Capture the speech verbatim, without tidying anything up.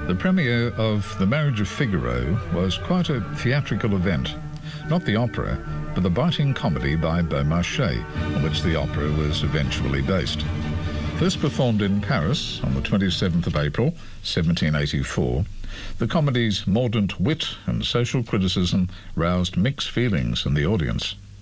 The premiere of The Marriage of Figaro was quite a theatrical event. Not the opera, but the biting comedy by Beaumarchais, on which the opera was eventually based. First performed in Paris on the twenty-seventh of April, seventeen eighty-four, the comedy's mordant wit and social criticism roused mixed feelings in the audience.